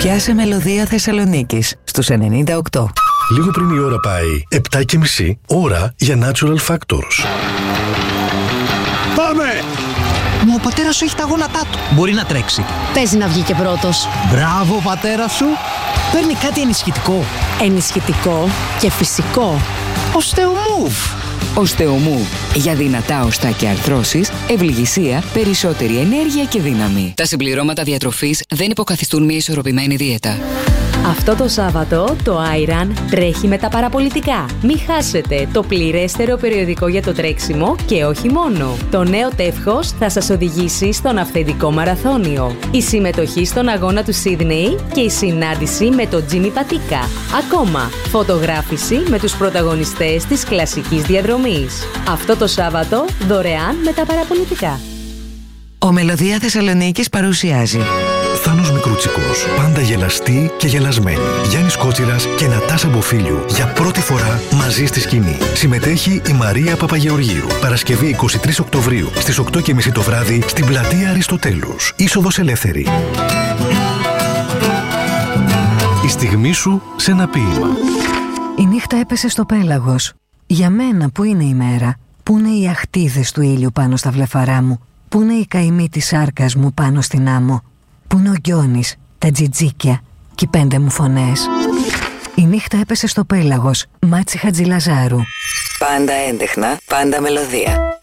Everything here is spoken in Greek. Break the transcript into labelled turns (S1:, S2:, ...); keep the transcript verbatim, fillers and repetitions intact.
S1: Πιάσε μελωδία Θεσσαλονίκης στους ενενήντα οκτώ.
S2: Λίγο πριν η ώρα πάει επτά και μισή, ώρα για Natural Factors.
S3: Πάμε!
S4: Μα ο πατέρας σου έχει τα γόνατά του.
S3: Μπορεί να τρέξει.
S4: Παίζει να βγει και πρώτος.
S3: Μπράβο, πατέρα σου. Παίρνει κάτι ενισχυτικό.
S4: Ενισχυτικό και φυσικό.
S3: Osteomove.
S5: Osteomove. Για δυνατά οστά και αρθρώσεις, ευληγησία, περισσότερη ενέργεια και δύναμη. Τα συμπληρώματα διατροφής δεν υποκαθιστούν μια ισορροπημένη δίαιτα.
S6: Αυτό το Σάββατο το Άιραν τρέχει με τα παραπολιτικά. Μην χάσετε το πληρέστερο περιοδικό για το τρέξιμο και όχι μόνο. Το νέο τεύχος θα σας οδηγήσει στον αυθεντικό μαραθώνιο. Η συμμετοχή στον αγώνα του Σίδνεϊ και η συνάντηση με τον Τζίμι Πατίκα. Ακόμα, φωτογράφηση με τους πρωταγωνιστές της κλασικής διαδρομής. Αυτό το Σάββατο δωρεάν με τα παραπολιτικά.
S1: Ο Μελωδία Θεσσαλονίκης παρουσιάζει
S2: Θάνος Μικρούτσικος, πάντα γελαστή και γελασμένη. Γιάννης Κότσιρας και Νατάσα Μποφίλιου για πρώτη φορά μαζί στη σκηνή. Συμμετέχει η Μαρία Παπαγεωργίου. Παρασκευή εικοστή τρίτη Οκτωβρίου στις οκτώ και μισή το βράδυ στην πλατεία Αριστοτέλους. Είσοδος ελεύθερη. Η στιγμή σου σε ένα ποίημα.
S7: Η νύχτα έπεσε στο πέλαγος. Για μένα που είναι η μέρα? Πού είναι οι αχτίδες του ήλιου πάνω στα βλεφαρά μου? Πού είναι η καημή της σάρκας μου πάνω στην άμμο? Πού είναι ο Γκιόνης, τα τζιτζίκια και οι πέντε μου φωνές? Η νύχτα έπεσε στο πέλαγος. Μάτσι Χατζηλαζάρου.
S5: Πάντα έντεχνα, πάντα μελωδία.